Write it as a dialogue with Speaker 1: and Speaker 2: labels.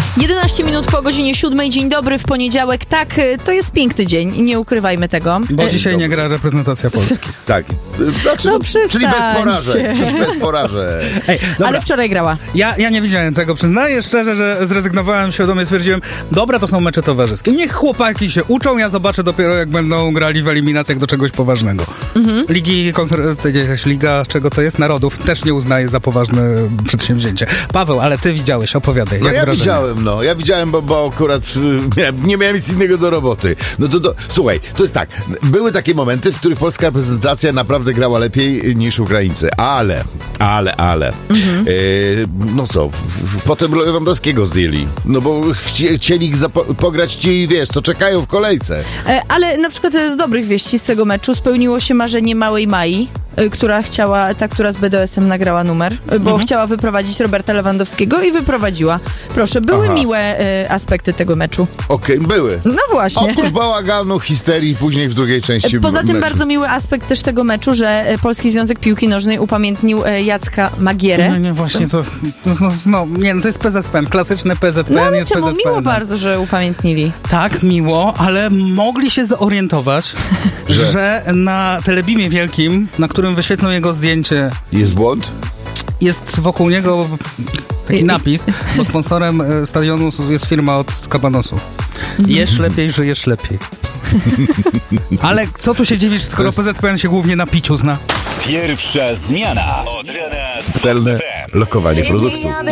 Speaker 1: 11 minut po godzinie 7. Dzień dobry w poniedziałek. Tak, to jest piękny dzień, nie ukrywajmy tego.
Speaker 2: Bo dzisiaj nie gra reprezentacja Polski.
Speaker 3: Tak. Znaczy, czyli bez porażek. Bez porażek.
Speaker 2: Ej, dobra.
Speaker 1: Ale wczoraj grała.
Speaker 2: Ja nie widziałem tego. Przyznaję szczerze, że zrezygnowałem, świadomie stwierdziłem, dobra, to są mecze towarzyskie. Niech chłopaki się uczą, ja zobaczę dopiero, jak będą grali w eliminacjach do czegoś poważnego. Liga, czego to jest? Narodów, też nie uznaję za poważne przedsięwzięcie. Paweł, ale ty widziałeś, opowiadaj.
Speaker 3: No ja widziałem, bo akurat nie miałem nic innego do roboty. Słuchaj, to jest tak, były takie momenty, w których polska reprezentacja naprawdę grała lepiej niż Ukraińcy, ale no co, potem Lewandowskiego zdjęli, no bo chcieli pograć ci, wiesz, co czekają w kolejce.
Speaker 1: Ale na przykład z dobrych wieści z tego meczu spełniło się marzenie małej Mai, która z BDS-em nagrała numer, bo chciała wyprowadzić Roberta Lewandowskiego i wyprowadziła. Proszę, były miłe aspekty tego meczu.
Speaker 3: Okej, były.
Speaker 1: No właśnie.
Speaker 3: Oprócz bałaganu, histerii później w drugiej części
Speaker 1: Poza tym
Speaker 3: meczu.
Speaker 1: bardzo miły aspekt też tego meczu, że Polski Związek Piłki Nożnej upamiętnił Jacka Magierę.
Speaker 2: Nie, właśnie to to jest PZPN, klasyczny PZPN
Speaker 1: No ale
Speaker 2: jest
Speaker 1: czemu?
Speaker 2: PZPN.
Speaker 1: Miło bardzo, że upamiętnili.
Speaker 2: Tak, miło, ale mogli się zorientować, że na Telebimie Wielkim, na którym wyświetlą jego zdjęcie,
Speaker 3: Jest błąd?
Speaker 2: jest wokół niego taki napis, bo sponsorem stadionu jest firma od Kabanosu. Jesz lepiej, żyjesz lepiej. Ale co tu się dziwisz, skoro PZPN się głównie na piciu zna?
Speaker 4: Pierwsza zmiana od rana z
Speaker 3: Pełne lokowanie produktu.